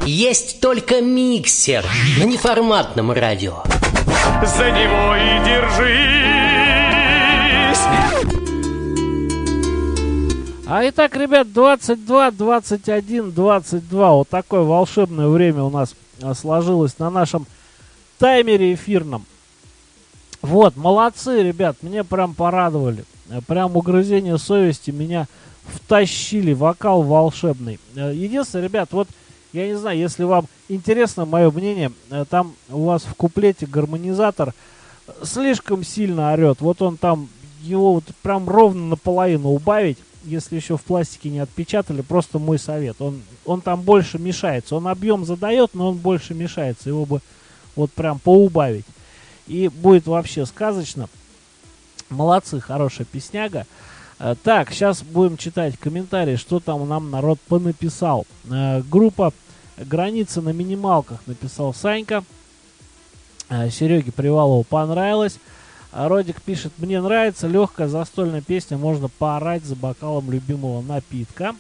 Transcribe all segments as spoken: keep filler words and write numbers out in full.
Есть только миксер на неформатном радио. За него и держись. А итак, ребят, двадцать два, двадцать один, двадцать два. Вот такое волшебное время у нас сложилось на нашем таймере эфирном. Вот, молодцы, ребят, мне прям порадовали. Прям угрызение совести меня втащили. Вокал волшебный. Единственное, ребят, вот я не знаю, если вам интересно мое мнение, там у вас в куплете гармонизатор слишком сильно орет. Вот он там, его вот прям ровно наполовину убавить, если еще в пластике не отпечатали, просто мой совет. Он, он там больше мешается. Он объем задает, но он больше мешается. Его бы вот прям поубавить. И будет вообще сказочно. Молодцы, хорошая песняга. Э, так, сейчас будем читать комментарии, что там нам народ понаписал. Э, группа «Граница на минималках» написал Санька. Э, Сереге Привалову понравилось. А Родик пишет: мне нравится легкая застольная песня, можно поорать за бокалом любимого напитка.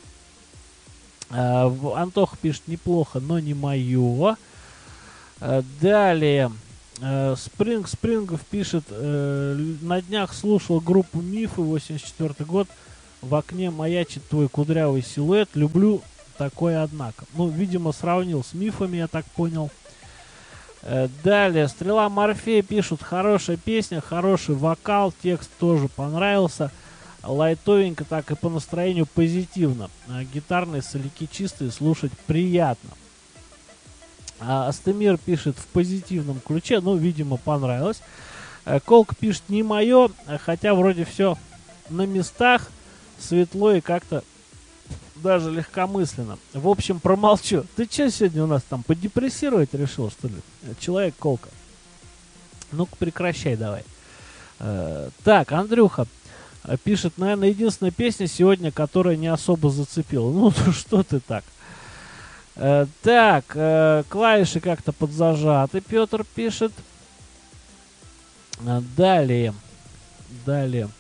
Э, Антоха пишет: неплохо, но не мое. Э, далее. Спринг Спрингов пишет: э, на днях слушал группу Мифы, восемьдесят четвёртый год, в окне маячит твой кудрявый силуэт, люблю такое, однако. Ну, видимо, сравнил с Мифами, я так понял. Э, далее, Стрела Морфея пишут: хорошая песня, хороший вокал, текст тоже понравился, лайтовенько, так и по настроению позитивно, а гитарные соляки чистые, слушать приятно. А Астемир пишет: в позитивном ключе, ну, видимо, понравилось. Колк пишет: не мое, хотя вроде все на местах, светло и как-то даже легкомысленно. В общем, промолчу. Ты что сегодня у нас там, подепрессировать решил, что ли? Человек Колка. Ну-ка, прекращай давай. Э, так, Андрюха пишет: наверное, единственная песня сегодня, которая не особо зацепила. Ну, что ты так? Э, так, э, клавиши как-то подзажаты, Петр пишет. Э, далее. Далее.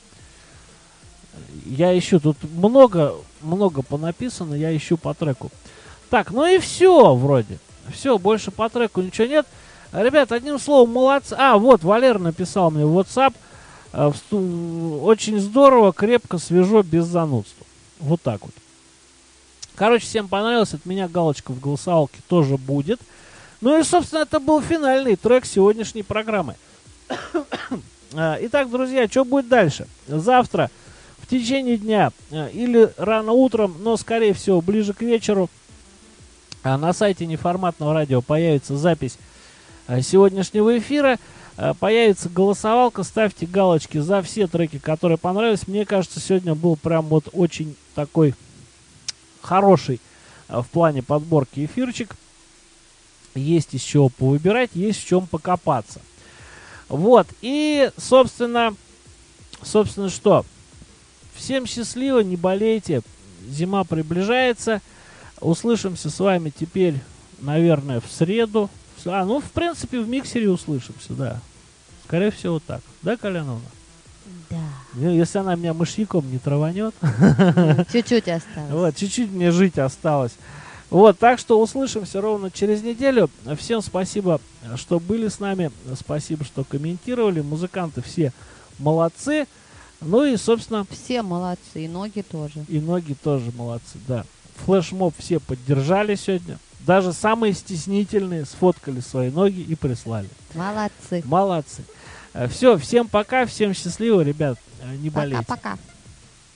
Я ищу, тут много, много понаписано, я ищу по треку. Так, ну и все вроде. Все, больше по треку ничего нет. Ребят, одним словом, молодцы. А, вот, Валер написал мне в WhatsApp. Э, в, очень здорово, крепко, свежо, без занудства. Вот так вот. Короче, всем понравилось. От меня галочка в голосовалке тоже будет. Ну и, собственно, это был финальный трек сегодняшней программы. Итак, друзья, что будет дальше? Завтра в течение дня или рано утром, но, скорее всего, ближе к вечеру на сайте неформатного радио появится запись сегодняшнего эфира. Появится голосовалка. Ставьте галочки за все треки, которые понравились. Мне кажется, сегодня был прям вот очень такой хороший в плане подборки эфирчик. Есть из чего повыбирать, есть в чем покопаться. Вот. И, собственно, собственно, что? Всем счастливо, не болейте. Зима приближается. Услышимся с вами теперь, наверное, в среду. А, ну, в принципе, в миксере услышимся, да. Скорее всего, так. Да, Коляновна? Да. Если она меня мышьяком не траванет. Чуть-чуть осталось. Вот, чуть-чуть мне жить осталось. Вот, так что услышимся ровно через неделю. Всем спасибо, что были с нами. Спасибо, что комментировали. Музыканты все молодцы. Ну и, собственно... Все молодцы, и ноги тоже. И ноги тоже молодцы, да. Флешмоб все поддержали сегодня. Даже самые стеснительные сфоткали свои ноги и прислали. Молодцы. Молодцы. Все, всем пока, всем счастливо, ребят. Не болейте. Пока-пока.